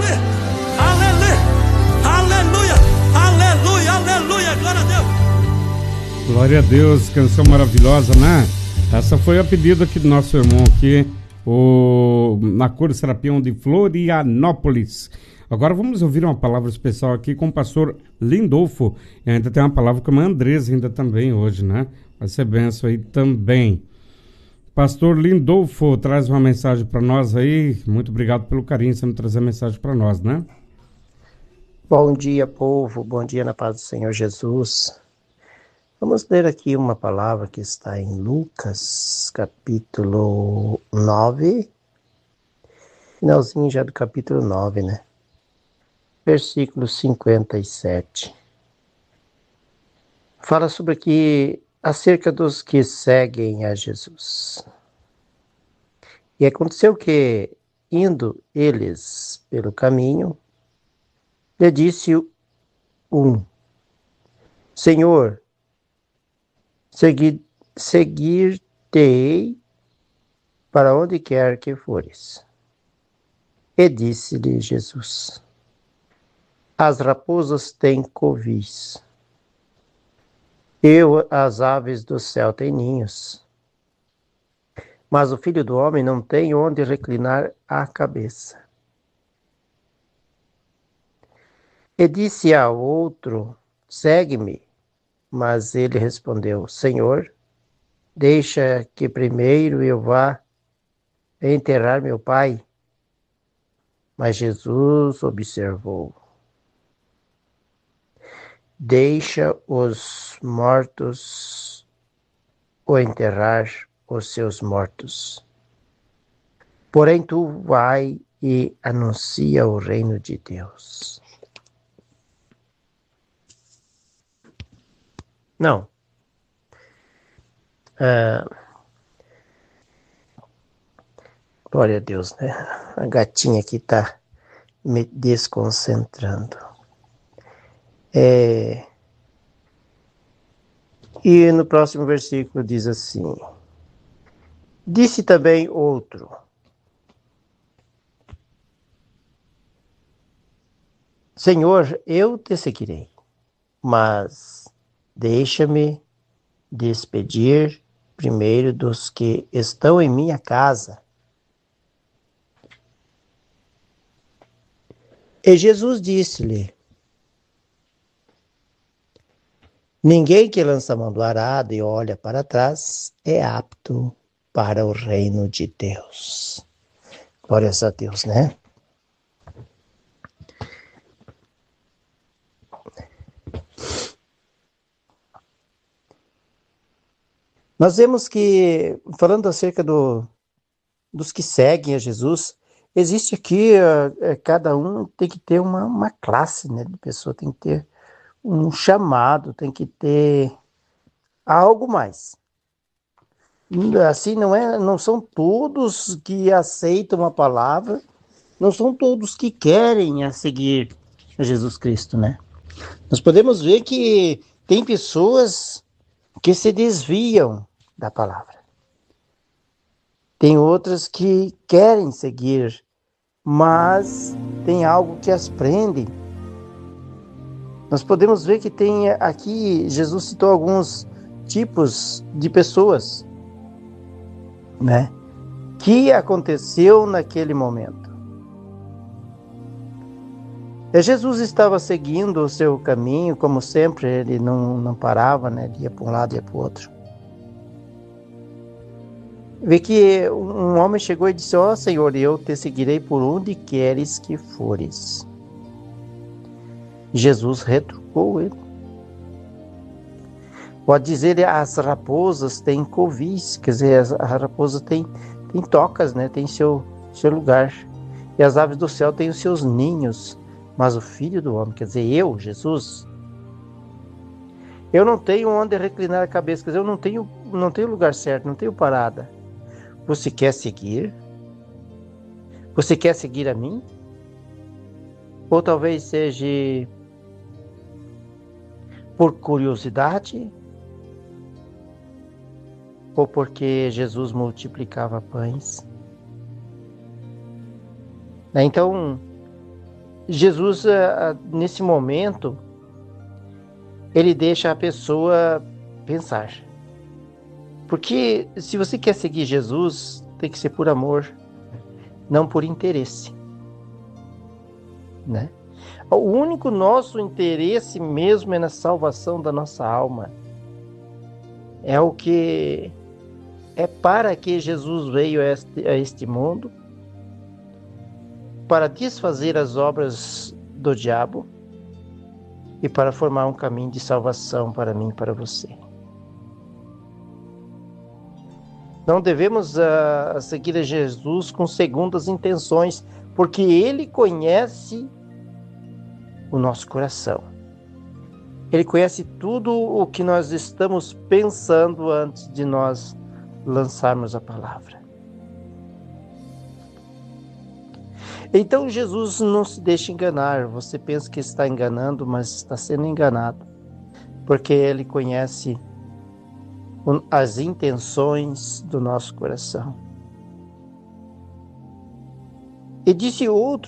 Aleluia, aleluia, aleluia, aleluia, glória a Deus. Glória a Deus, canção maravilhosa, né? Essa foi a pedido aqui do nosso irmão aqui, na Cor Serapião de Florianópolis. Agora vamos ouvir uma palavra especial aqui com o pastor Lindolfo. E ainda tem uma palavra com a irmã Andresa ainda também hoje, né? Vai ser benção aí também. Pastor Lindolfo traz uma mensagem para nós aí. Muito obrigado pelo carinho, você me trazer a mensagem para nós, né? Bom dia, povo. Bom dia na paz do Senhor Jesus. Vamos ler aqui uma palavra que está em Lucas, capítulo 9. Finalzinho já do capítulo 9, né? Versículo 57. Fala sobre aqui acerca dos que seguem a Jesus. E aconteceu que, indo eles pelo caminho, lhe disse um: Senhor, seguir-te-ei para onde quer que fores. E disse-lhe Jesus: As raposas têm covis, as aves do céu têm ninhos, mas o Filho do Homem não tem onde reclinar a cabeça. E disse ao outro: Segue-me. Mas ele respondeu: Senhor, deixa que primeiro eu vá enterrar meu pai. Mas Jesus observou: Deixa os mortos o enterrar os seus mortos. Porém tu vai e anuncia o reino de Deus. Não. Glória a Deus, né? A gatinha aqui está me desconcentrando. E no próximo versículo diz assim: Disse também outro: Senhor, eu te seguirei, mas deixa-me despedir primeiro dos que estão em minha casa. E Jesus disse-lhe: Ninguém que lança a mão do arado e olha para trás é apto para o reino de Deus. Glórias a Deus, né? Nós vemos que, falando acerca dos que seguem a Jesus, existe aqui, cada um tem que ter uma classe, né, de pessoa, tem que ter um chamado, tem que ter algo mais. Assim, não são todos que aceitam a palavra, não são todos que querem a seguir a Jesus Cristo, né? Nós podemos ver que tem pessoas que se desviam da palavra. Tem outras que querem seguir, mas tem algo que as prende. Nós podemos ver que tem aqui, Jesus citou alguns tipos de pessoas, né? Que aconteceu naquele momento. Jesus estava seguindo o seu caminho, como sempre, ele não parava, né? Ele ia para um lado e ia para o outro. Vê que um homem chegou e disse: Ó Senhor, eu te seguirei por onde queres que fores. Jesus retrucou ele. Pode dizer, as raposas têm covis, quer dizer, a raposa tem tocas, né? Tem seu lugar. E as aves do céu têm os seus ninhos. Mas o Filho do Homem, quer dizer, eu, Jesus, eu não tenho onde reclinar a cabeça, quer dizer, eu não tenho lugar certo, não tenho parada. Você quer seguir? Você quer seguir a mim? Ou talvez seja por curiosidade? Ou porque Jesus multiplicava pães? Então, Jesus, nesse momento, ele deixa a pessoa pensar. Porque se você quer seguir Jesus, tem que ser por amor, não por interesse, né? O único nosso interesse mesmo é na salvação da nossa alma. É o que é para que Jesus veio a este mundo, para desfazer as obras do diabo e para formar um caminho de salvação para mim e para você. Não devemos seguir a Jesus com segundas intenções, porque Ele conhece o nosso coração. Ele conhece tudo o que nós estamos pensando antes de nós lançarmos a palavra. Então Jesus não se deixa enganar. Você pensa que está enganando, mas está sendo enganado, porque Ele conhece as intenções do nosso coração. E disse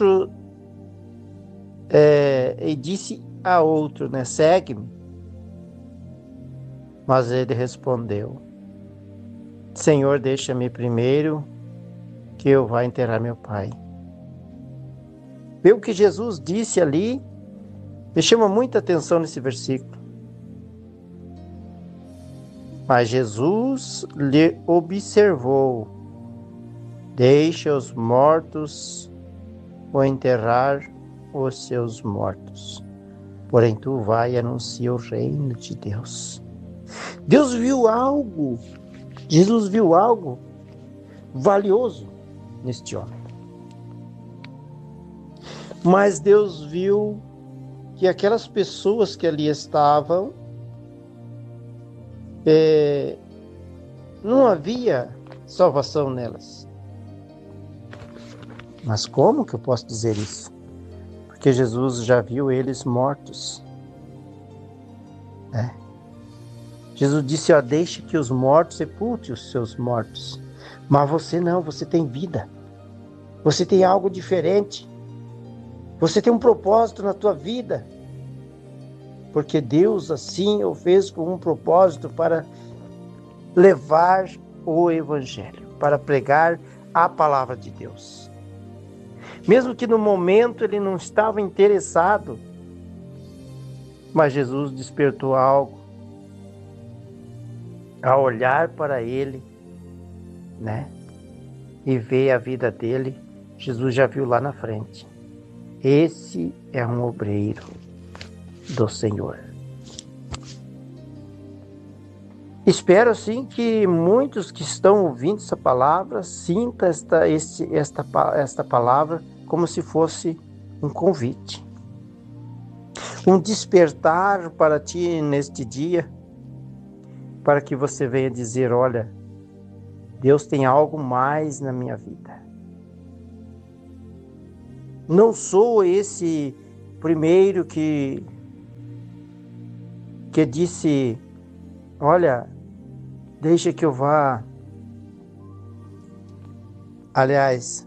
a outro, né, segue-me. Mas ele respondeu: Senhor, deixa-me primeiro que eu vá enterrar meu pai. Vê o que Jesus disse ali, me chama muita atenção nesse versículo. Mas Jesus lhe observou: deixa os mortos ou enterrar os seus mortos. Porém, tu vai e anuncia o reino de Deus. Deus viu algo, Jesus viu algo valioso neste homem. Mas Deus viu que aquelas pessoas que ali estavam, não havia salvação nelas. Mas como que eu posso dizer isso? Porque Jesus já viu eles mortos. Jesus disse: deixe que os mortos sepulte os seus mortos. Mas você não, você tem vida. Você tem algo diferente. Você tem um propósito na tua vida. Porque Deus assim o fez com um propósito para levar o Evangelho, para pregar a palavra de Deus. Mesmo que no momento ele não estava interessado, mas Jesus despertou algo. Ao olhar para ele, né, e ver a vida dele, Jesus já viu lá na frente: esse é um obreiro do Senhor. Espero assim que muitos que estão ouvindo essa palavra sintam esta palavra como se fosse um convite, um despertar para ti neste dia, para que você venha dizer: olha, Deus tem algo mais na minha vida. Não sou esse primeiro que disse: olha, deixa que eu vá. Aliás,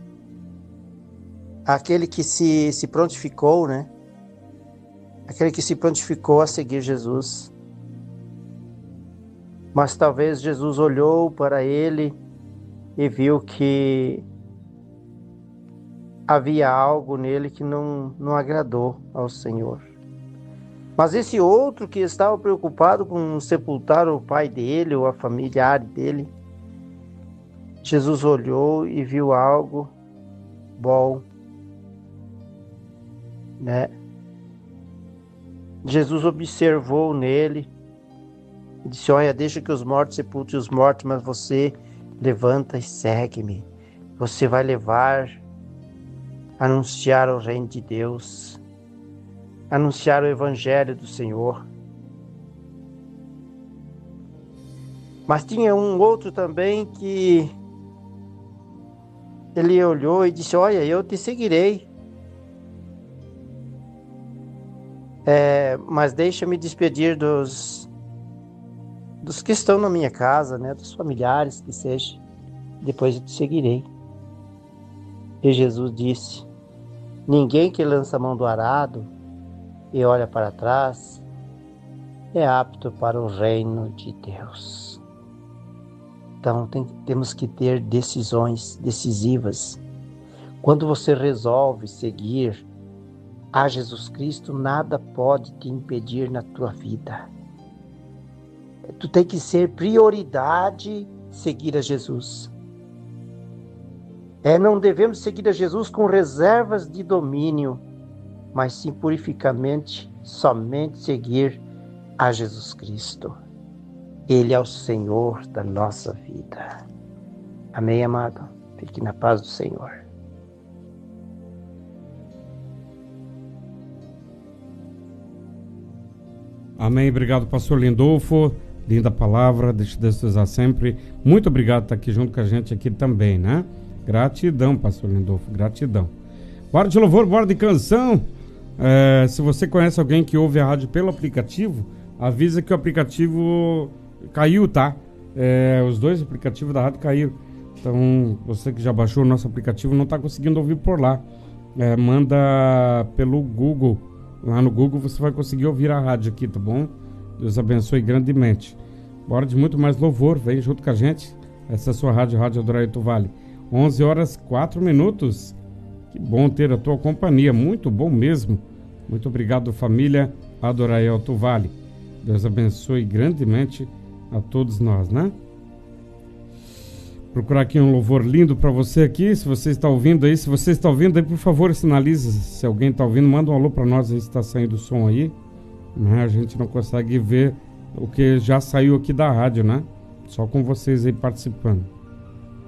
aquele que se prontificou, né? Aquele que se prontificou a seguir Jesus. Mas talvez Jesus olhou para ele e viu que havia algo nele que não agradou ao Senhor. Mas esse outro que estava preocupado com sepultar o pai dele ou a familiar dele, Jesus olhou e viu algo bom, né? Jesus observou nele e disse: olha, deixa que os mortos sepultem os mortos, mas você levanta e segue-me. Você vai anunciar o reino de Deus, anunciar o evangelho do Senhor. Mas tinha um outro também que ele olhou e disse: olha, eu te seguirei, mas deixa-me despedir dos que estão na minha casa, né, dos familiares, que seja, depois eu te seguirei. E Jesus disse: Ninguém que lança a mão do arado e olha para trás é apto para o reino de Deus. Então temos que ter decisões decisivas. Quando você resolve seguir a Jesus Cristo, nada pode te impedir na tua vida. Tu tem que ser prioridade seguir a Jesus. Não devemos seguir a Jesus com reservas de domínio, mas sim purificamente, somente seguir a Jesus Cristo. Ele é o Senhor da nossa vida. Amém, amado? Fique na paz do Senhor. Amém. Obrigado, pastor Lindolfo. Linda palavra, deixa Deus te usar sempre. Muito obrigado por estar aqui junto com a gente aqui também, né? Gratidão, pastor Lindolfo, gratidão. Bora de louvor, bora de canção. Se você conhece alguém que ouve a rádio pelo aplicativo, avisa que o aplicativo caiu, tá? Os dois aplicativos da rádio caíram. Então, você que já baixou o nosso aplicativo não está conseguindo ouvir por lá. Manda pelo Google. Lá no Google você vai conseguir ouvir a rádio aqui, tá bom? Deus abençoe grandemente. Bora de muito mais louvor, vem junto com a gente. Essa é a sua rádio Adoraito Vale. 11 horas 4 minutos. Que bom ter a tua companhia, muito bom mesmo. Muito obrigado, família Adoraito Vale. Deus abençoe grandemente a todos nós, né? Procurar aqui um louvor lindo para você aqui. Se você está ouvindo aí, por favor, sinalize. Se alguém está ouvindo, manda um alô para nós aí, se está saindo o som aí. Né? A gente não consegue ver o que já saiu aqui da rádio, né? Só com vocês aí participando.